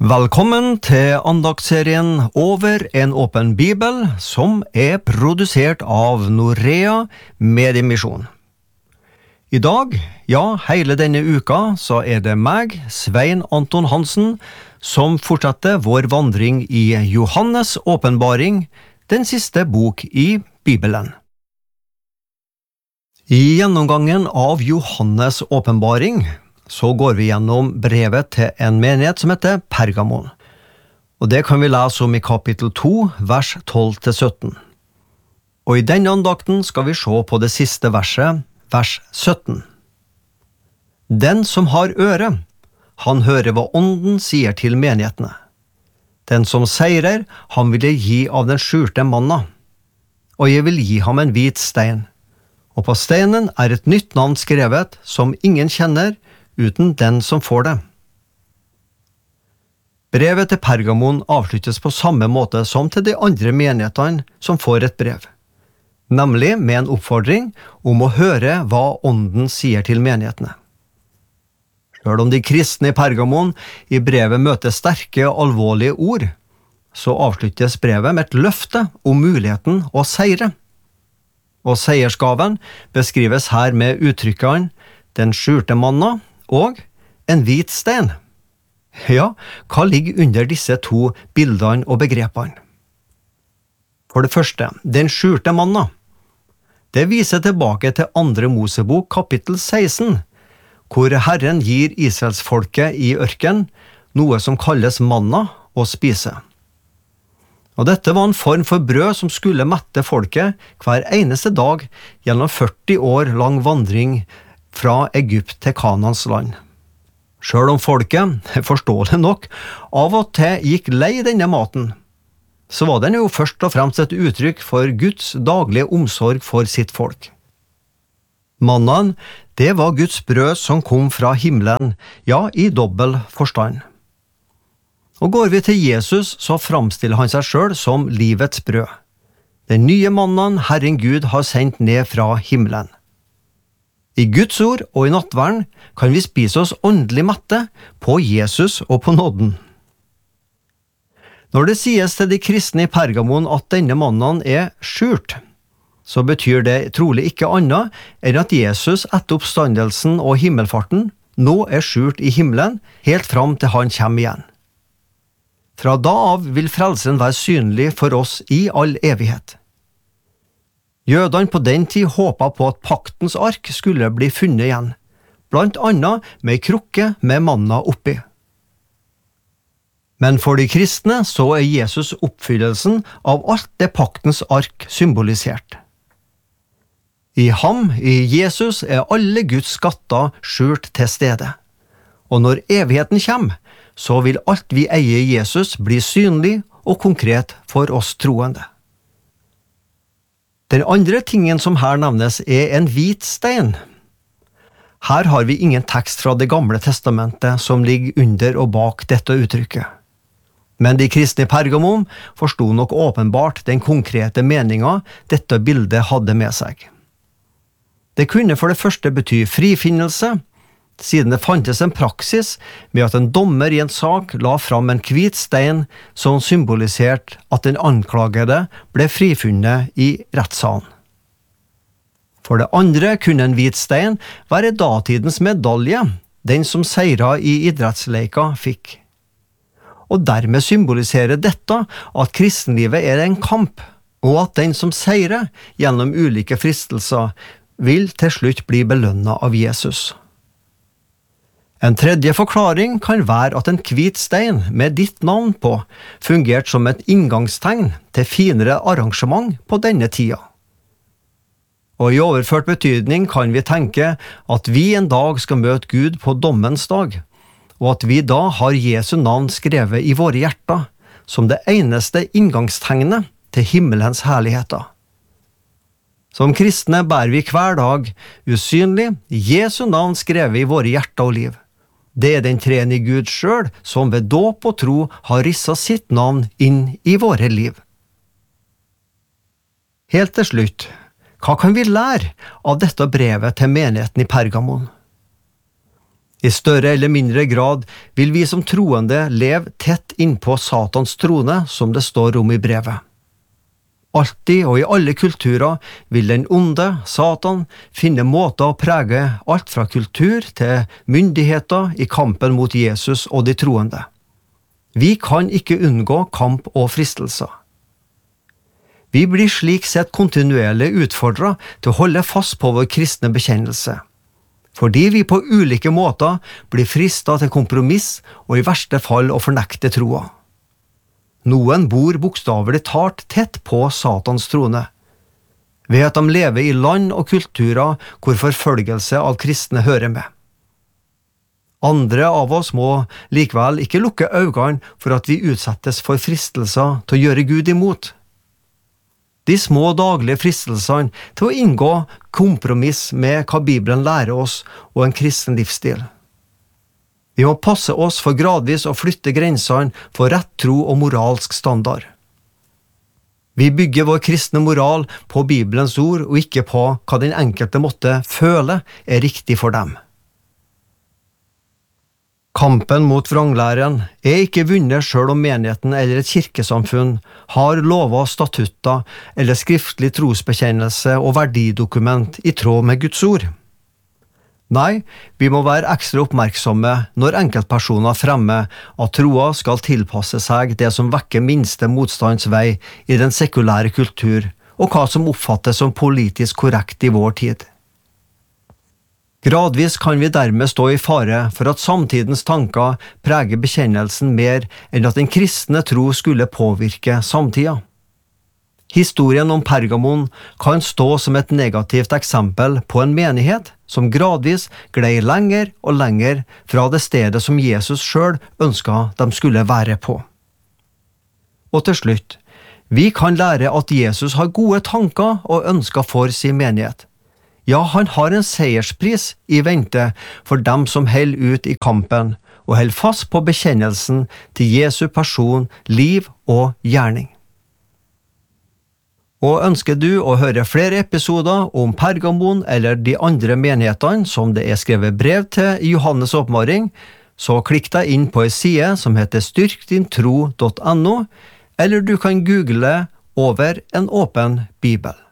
Velkommen til andaktsserien Over en åpen bibel, som produsert av Norea Mediemisjon. I dag, ja, hele denne uka, så det meg, Svein Anton Hansen, som fortsetter vår vandring i Johannes åpenbaring, den siste bok i Bibelen. I gjennomgangen av Johannes åpenbaring, så går vi gjennom brevet til en menighet som heter Pergamon. Og det kan vi lese om i kapittel 2, vers 12-17. Og i denne andakten skal vi se på det siste verset, vers 17. Den som har øre, han hører hva ånden sier til menighetene. Den som seirer, han vil jeg gi av den skjulte manna. Og jeg vil gi ham en hvit stein. Og på steinen et nytt navn skrevet, som ingen kjenner, uten den som får det. Brevet til Pergamon avsluttes på samme måte som til de andre menighetene som får et brev, nemlig med en oppfordring om å høre hva ånden sier til menighetene. Selv om de kristne i Pergamon i brevet møter sterke og alvorlige ord, så avsluttes brevet med et løfte om muligheten å seire. Og seiersgaven beskrives her med uttrykkene «den skjulte manna» og «en hvit stein». Ja, hva ligger under disse to bildene og begrepene? For det første, den skjulte manna. Det viser tilbake til 2. Mosebok kapittel 16, hvor Herren gir Israelsfolket i ørken noe som kalles manna å spise. Og dette var en form for brød som skulle mette folket hver eneste dag gjennom 40 år lang vandring fra Egypt til Kanans land. Selv om folket, forståelig nok, av og til gikk lei denne maten, så var den jo først og fremst et uttrykk for Guds daglige omsorg for sitt folk. Mannaen, det var Guds brød som kom fra himmelen, ja, i dobbel forstand. Og går vi til Jesus, så framstiller han seg selv som livets brød. Den nye mannen Herren Gud har sendt ned fra himmelen. I Guds ord og i nattverden kan vi spise oss åndelig mette på Jesus og på nåden. Når det sies til de kristne i Pergamon at denne mannen skjult, så betyr det trolig ikke annet enn at Jesus etter oppstandelsen og himmelfarten nå skjult i himmelen helt fram til han kommer igjen. Fra da av vil frelsen være synlig for oss i all evighet. Jødene på den tid håpet på at paktens ark skulle bli funnet igjen, blant annet med en krukke med manna oppi. Men for de kristne så Jesus oppfyllelsen av alt det paktens ark symbolisert. I ham, i Jesus, alle Guds skatter skjult til stede. Og når evigheten kommer, så vil alt vi eier i Jesus bli synlig og konkret for oss troende. Den andre tingen som her nevnes en hvit stein. Her har vi ingen tekst fra Det gamle testamentet som ligger under og bak dette uttrykket. Men de kristne i Pergamon forstod nok åpenbart den konkrete meningen dette bildet hadde med seg. Det kunne for det første bety frifinnelse, siden det fantes en praksis med at en dommer i en sak la fram en hvit stein som symboliserte at den anklagede ble frifunnet i rettssalen. For det andre kunne en hvit stein være datidens medalje, den som seira i idrettsleika fikk. Og dermed symboliserer dette at kristenlivet en kamp, og at den som seirer gjennom ulike fristelser vil til slutt bli belønnet av Jesus. En tredje forklaring kan være at en hvit stein med ditt navn på fungerte som et inngangstegn til finere arrangement på denne tida. Og i overført betydning kan vi tenke at vi en dag skal møte Gud på dommens dag, og at vi da har Jesu navn skrevet i våre hjerter som det eneste inngangstegnet til himmelens herligheter. Som kristne bærer vi hver dag usynlig Jesu navn skrevet i våre hjerter og liv. Det den treenige Gud selv som ved dåp og tro har risset sitt navn inn i våre liv. Helt til slutt, hva kan vi lære av dette brevet til menigheten i Pergamon? I større eller mindre grad vil vi som troende leve tett innpå Satans trone, som det står om i brevet. Alltid og i alle kulturer vil den onde, Satan, finne måter å prege alt fra kultur til myndigheter i kampen mot Jesus og de troende. Vi kan ikke unngå kamp og fristelser. Vi blir slik sett kontinuerlig utfordret til å holde fast på vår kristne bekjennelse, fordi vi på ulike måter blir fristet til kompromiss og i verste fall å fornekte troa. Noen bor bokstavelig talt tett på Satans trone, ved at de lever i land og kulturer hvor forfølgelse av kristne hører med. Andre av oss må likevel ikke lukke øynene for at vi utsettes for fristelser til å gjøre Gud imot. De små daglige fristelsene til å inngå kompromiss med hva Bibelen lærer oss og en kristen livsstil. Vi må passe oss for gradvis å flytte grensene for rett tro og moralsk standard. Vi bygger vår kristne moral på Bibelens ord og ikke på hva den enkelte måtte føle er riktig for dem. Kampen mot vranglæren er ikke vunnet selv om menigheten eller et kirkesamfunn har lover, statutter eller skriftlig trosbekjennelse og verdidokument i tråd med Guds ord. Nei, vi må være ekstra oppmerksomme når enkeltpersoner fremmer at troa skal tilpasse seg det som vekker minste motstands vei i den sekulære kultur, og hva som oppfattes som politisk korrekt i vår tid. Gradvis kan vi dermed stå i fare for at samtidens tanker preger bekjennelsen mer enn at den kristne tro skulle påvirke samtida. Historien om Pergamon kan stå som et negativt eksempel på en menighet som gradvis glei lenger og lenger fra det stedet som Jesus selv ønsket de skulle være på. Og til slutt, vi kan lære at Jesus har gode tanker og ønsker for sin menighet. Ja, han har en seierspris i vente for dem som holder ut i kampen og holder fast på bekjennelsen til Jesu person, liv og gjerning. Og ønsker du å høre flere episoder om Pergamon eller de andre menighetene som det er skrevet brev til i Johannes åpenbaring, så klikk deg inn på en side som heter styrkdintro.no, eller du kan google over en åpen bibel.